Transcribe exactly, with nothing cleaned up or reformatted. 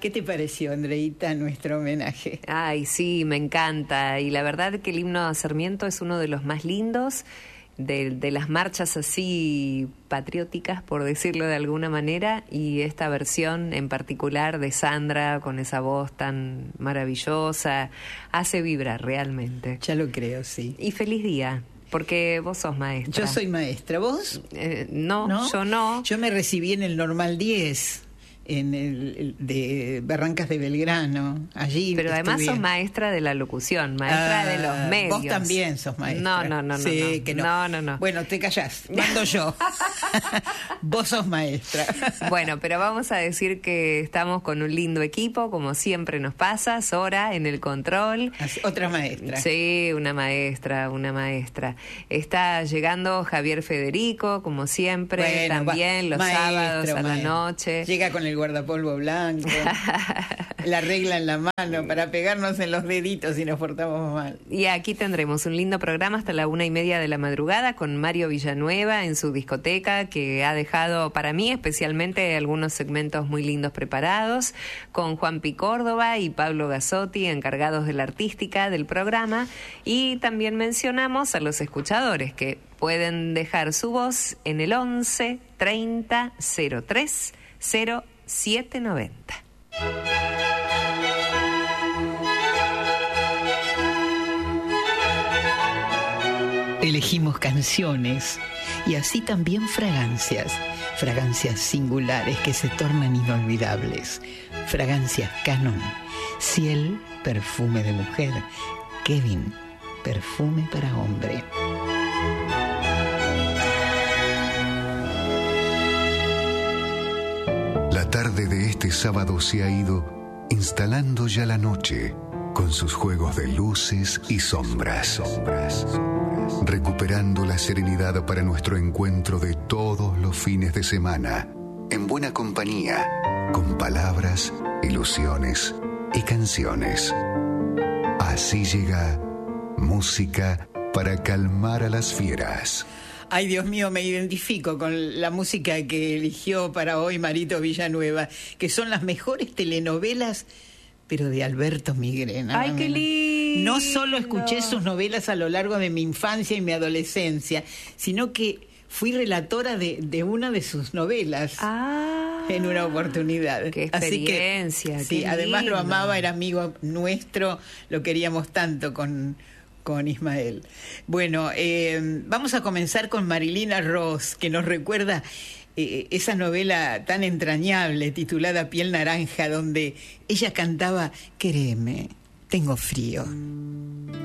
¿Qué te pareció, Andreita, nuestro homenaje? Ay, sí, me encanta. Y la verdad que el himno a Sarmiento es uno de los más lindos, de, de las marchas así patrióticas, por decirlo de alguna manera, y esta versión en particular de Sandra, con esa voz tan maravillosa, hace vibrar realmente. Ya lo creo, sí. Y feliz día. Porque vos sos maestra. Yo soy maestra. ¿Vos? Eh, no, no, yo no. Yo me recibí en el Normal diez, en el, el de Barrancas de Belgrano. Allí Pero además estudié. sos maestra de la locución, maestra ah, de los medios. Vos también sos maestra. No, no, no, sí, no. Que no. no, no, no. Bueno, te callás. Mando yo. Vos sos maestra. Bueno, pero vamos a decir que estamos con un lindo equipo, como siempre nos pasa. Sora en el control. Otra maestra. Sí, una maestra, una maestra. Está llegando Javier Federico, como siempre, bueno, también va, los maestro, sábados a maestro. la noche. Llega con el guardapolvo blanco, la regla en la mano para pegarnos en los deditos si nos portamos mal. Y aquí tendremos un lindo programa hasta la una y media de la madrugada con Mario Villanueva en su discoteca, que ha dejado para mí especialmente algunos segmentos muy lindos preparados, con Juanpi Córdoba y Pablo Gazzotti, encargados de la artística del programa. Y también mencionamos a los escuchadores que pueden dejar su voz en el once treinta cero tres cero siete noventa. Elegimos canciones y así también fragancias, fragancias singulares que se tornan inolvidables, fragancias Canon, Ciel, perfume de mujer, Kevin, perfume para hombre. La tarde de este sábado se ha ido instalando ya la noche con sus juegos de luces y sombras, sombras, recuperando la serenidad para nuestro encuentro de todos los fines de semana, en buena compañía, con palabras, ilusiones y canciones. Así llega música para calmar a las fieras. Ay, Dios mío, me identifico con la música que eligió para hoy Marito Villanueva, que son las mejores telenovelas, pero de Alberto Migrena. ¡Ay, qué lindo! No solo escuché sus novelas a lo largo de mi infancia y mi adolescencia, sino que fui relatora de, de una de sus novelas. Ah, en una oportunidad. ¡Qué experiencia! Así que, sí, qué además lindo. lo amaba, era amigo nuestro, lo queríamos tanto con... con Ismael. Bueno, eh, vamos a comenzar con Marilina Ross, que nos recuerda eh, esa novela tan entrañable titulada Piel Naranja, donde ella cantaba: Quéreme, tengo frío.